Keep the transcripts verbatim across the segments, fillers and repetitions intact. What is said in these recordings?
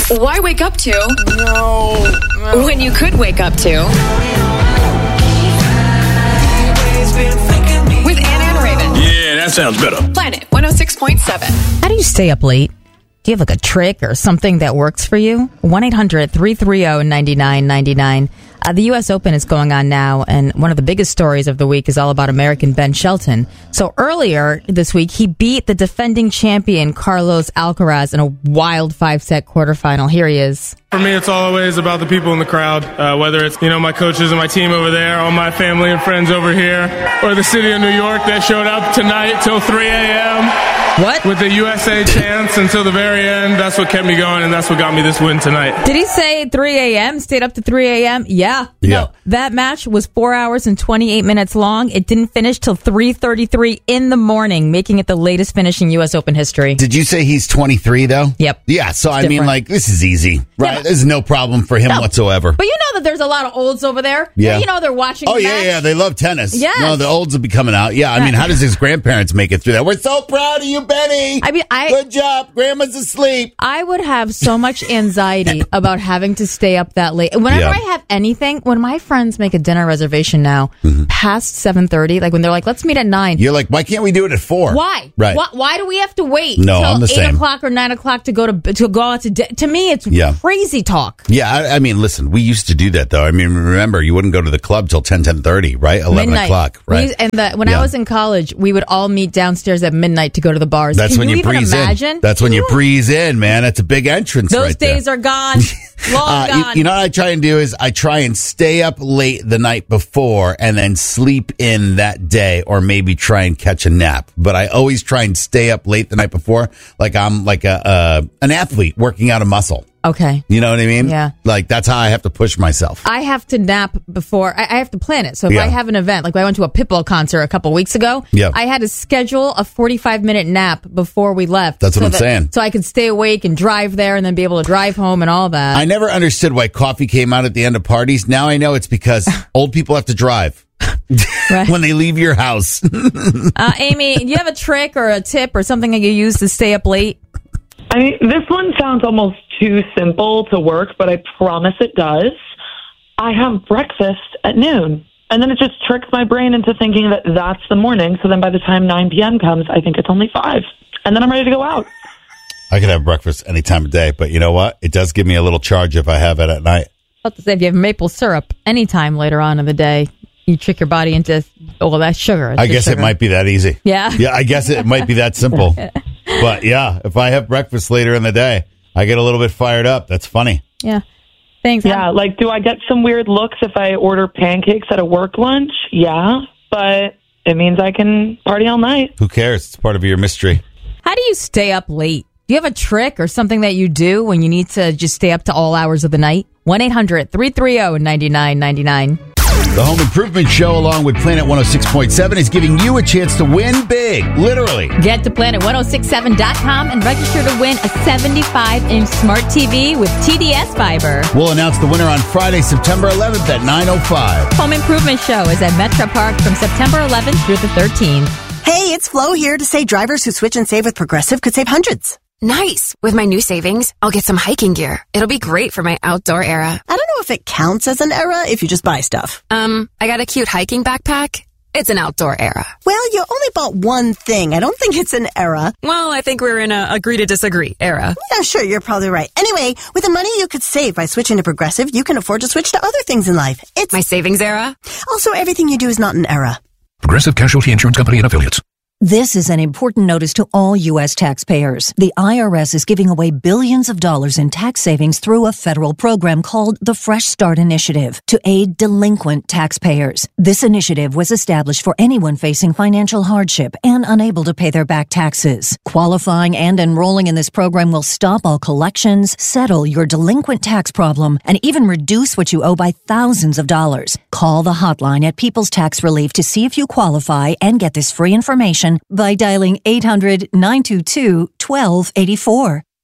Why wake up to? No, no. When you could wake up to. With Anna and Raven. Yeah, that sounds better. Planet one oh six point seven. How do you stay up late? Do you have like a trick or something that works for you? one eight hundred three three zero nine nine nine nine. Uh, the U S Open is going on now, and one of the biggest stories of the week is all about American Ben Shelton. So earlier this week, he beat the defending champion Carlos Alcaraz in a wild five-set quarterfinal. Here he is. For me, it's always about the people in the crowd, uh, whether it's, you know, my coaches and my team over there, all my family and friends over here, or the city of New York that showed up tonight till three a.m. What? With the U S A chants until the very end. That's what kept me going, and that's what got me this win tonight. Did he say three a.m.? Stayed up to three a.m.? Yeah. Yeah. No, that match was four hours and twenty-eight minutes long. It didn't finish till three thirty-three in the morning, making it the latest finish in U S Open history. Did you say he's twenty-three, though? Yep. Yeah, so It's I mean, different. like, this is easy, right? Yeah. There's no problem for him No. whatsoever. But you know that there's a lot of olds over there. Yeah. You know they're watching Oh, the yeah, match. yeah, they love tennis. Yes. No, the olds will be coming out. Yeah, I mean, how does his grandparents make it through that? We're so proud of you, Benny. I mean, I- Good job. Grandma's asleep. I would have so much anxiety about having to stay up that late. Whenever Yeah. I have anything, when my friends make a dinner reservation now past seven thirty, like when they're like, let's meet at nine. You're like, why can't we do it at four? Why? Right. Why, why do we have to wait No, till I'm the eight same. o'clock or nine o'clock to go to to go out to di- to me? It's Yeah. crazy talk. Yeah, I, I mean, listen, we used to do that, though. I mean, remember, you wouldn't go to the club till ten, ten thirty, right? eleven Midnight. o'clock, We right? used- and the, when Yeah. I was in college, we would all meet downstairs at midnight to go to the bars. That's Can when you, even breeze imagine? in. That's when you breeze in, man. That's a big entrance Those right there. days are gone. Long Uh, gone. you, you know what I try and do is I try and stay up late the night before and then sleep in that day, or maybe try and catch a nap. But I always try and stay up late the night before, like I'm like a uh, an athlete working out a muscle. Okay. You know what I mean? Yeah. Like that's how I have to push myself. I have to nap before, I, I have to plan it. So if Yeah. I have an event, like I went to a Pitbull concert a couple weeks ago, Yeah. I had to schedule a forty-five minute nap before we left. That's what so I'm that- saying. So I could stay awake and drive there and then be able to drive home and all that. I never understood why coffee came out at the end of parties. Now I know it's because old people have to drive Right. when they leave your house. uh, Amy, do you have a trick or a tip or something that you use to stay up late? I mean, this one sounds almost too simple to work, but I promise it does. I have breakfast at noon, and then it just tricks my brain into thinking that that's the morning. So then by the time nine p.m. comes, I think it's only five, and then I'm ready to go out. I could have breakfast any time of day, but you know what? It does give me a little charge if I have it at night. I was about to say, if you have maple syrup anytime later on in the day, you trick your body into, oh, well, that's sugar. It's I just guess sugar. it might be that easy. Yeah? Yeah, I guess it might be that simple. But yeah, if I have breakfast later in the day, I get a little bit fired up. That's funny. Yeah. Thanks. Yeah, like, do I get some weird looks if I order pancakes at a work lunch? Yeah, but it means I can party all night. Who cares? It's part of your mystery. How do you stay up late? Do you have a trick or something that you do when you need to just stay up to all hours of the night? one eight hundred three three zero nine nine nine nine. The Home Improvement Show, along with Planet one oh six point seven, is giving you a chance to win big, literally. Get to planet ten sixty-seven dot com and register to win a seventy-five inch smart T V with T D S Fiber. We'll announce the winner on Friday, September eleventh at nine oh five. Home Improvement Show is at Metro Park from September eleventh through the thirteenth. Hey, it's Flo here to say drivers who switch and save with Progressive could save hundreds. Nice. With my new savings, I'll get some hiking gear. It'll be great for my outdoor era. I don't know if it counts as an era if you just buy stuff. Um, I got a cute hiking backpack. It's an outdoor era. Well, you only bought one thing. I don't think it's an era. Well, I think we're in a agree to disagree era. Yeah, sure, you're probably right. Anyway, with the money you could save by switching to Progressive, you can afford to switch to other things in life. It's My savings era? also everything you do is not an era. Progressive Casualty Insurance Company and Affiliates. This is an important notice to all U S taxpayers. The I R S is giving away billions of dollars in tax savings through a federal program called the Fresh Start Initiative to aid delinquent taxpayers. This initiative was established for anyone facing financial hardship and unable to pay their back taxes. Qualifying and enrolling in this program will stop all collections, settle your delinquent tax problem, and even reduce what you owe by thousands of dollars. Call the hotline at People's Tax Relief to see if you qualify and get this free information by dialing eight hundred nine two two one two eight four.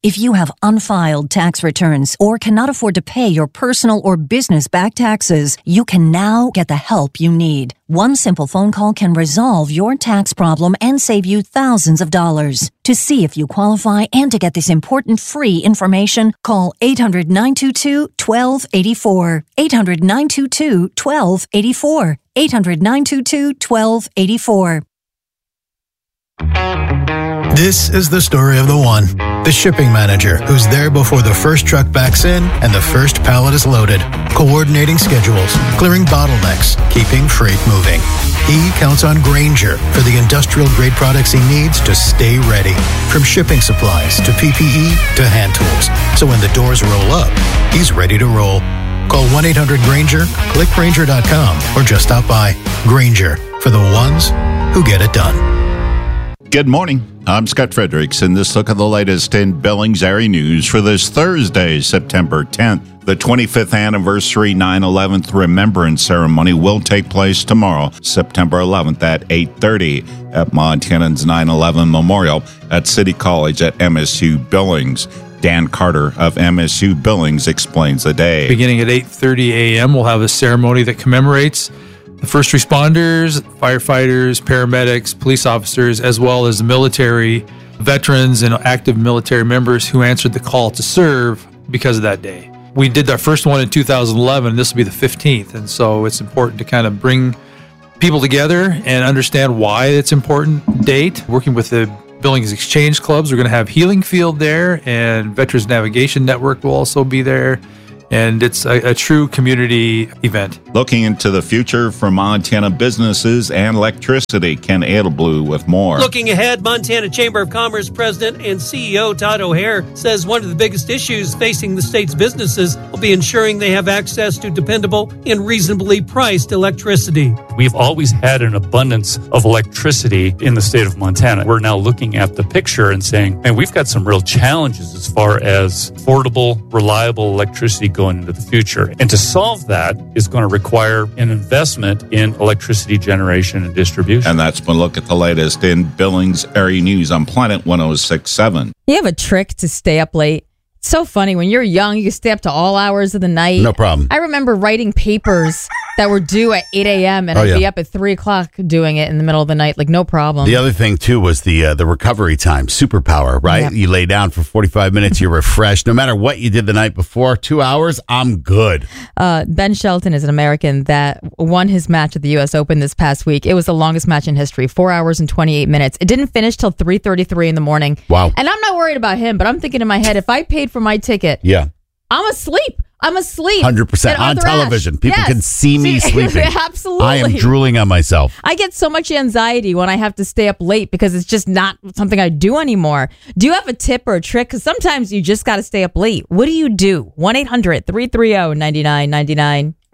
If you have unfiled tax returns or cannot afford to pay your personal or business back taxes, you can now get the help you need. One simple phone call can resolve your tax problem and save you thousands of dollars. To see if you qualify and to get this important free information, call eight hundred, nine two two, one two eight four. eight hundred, nine two two, one two eight four. eight hundred, nine two two, one two eight four. This is the story of the one, the shipping manager who's there before the first truck backs in and the first pallet is loaded, coordinating schedules, clearing bottlenecks, keeping freight moving. He counts on Grainger for the industrial-grade products he needs to stay ready, from shipping supplies to P P E to hand tools. So when the doors roll up, he's ready to roll. Call one eight hundred Grainger, click Grainger dot com, or just stop by. Grainger, for the ones who get it done. Good morning. I'm Scott Fredericks, and this look at the latest in Billings area news for this Thursday, September tenth. The twenty-fifth anniversary nine eleven Remembrance Ceremony will take place tomorrow, September eleventh at eight thirty at Montanans nine eleven Memorial at City College at M S U Billings. Dan Carter of M S U Billings explains the day. Beginning at eight thirty a.m., we'll have a ceremony that commemorates the first responders, firefighters, paramedics, police officers, as well as the military veterans and active military members who answered the call to serve because of that day. We did our first one in two thousand eleven, and this will be the fifteenth, and so it's important to kind of bring people together and understand why it's an important date. Working with the Billings Exchange Clubs, we're going to have Healing Field there, and Veterans Navigation Network will also be there. And it's a, a true community event. Looking into the future for Montana businesses and electricity, Ken Edelblue with more. Looking ahead, Montana Chamber of Commerce President and C E O Todd O'Hare says one of the biggest issues facing the state's businesses will be ensuring they have access to dependable and reasonably priced electricity. We've always had an abundance of electricity in the state of Montana. We're now looking at the picture and saying, man, we've got some real challenges as far as affordable, reliable electricity going into the future. And to solve that is going to require an investment in electricity generation and distribution. And that's been a look at the latest in Billings area news on Planet one oh six point seven. You have a trick to stay up late? It's so funny. When you're young, you can stay up to all hours of the night. No problem. I remember writing papers that were due at eight a.m. and Oh, I'd yeah. be up at three o'clock doing it in the middle of the night, like no problem. The other thing, too, was the uh, the recovery time, superpower, right? Yep. You lay down for forty-five minutes, you're refreshed. No matter what you did the night before, two hours, I'm good. Uh, Ben Shelton is an American that won his match at the U S Open this past week. It was the longest match in history, four hours and twenty-eight minutes. It didn't finish till three thirty-three in the morning. Wow. And I'm not worried about him, but I'm thinking in my head, if I paid for my ticket, Yeah. I'm asleep. I'm asleep. one hundred percent At on Arthur television. Ashe. People Yes. can see me See- sleeping. Absolutely. I am drooling on myself. I get so much anxiety when I have to stay up late because it's just not something I do anymore. Do you have a tip or a trick? Because sometimes you just got to stay up late. What do you do? one eight hundred, three three zero, nine nine nine nine.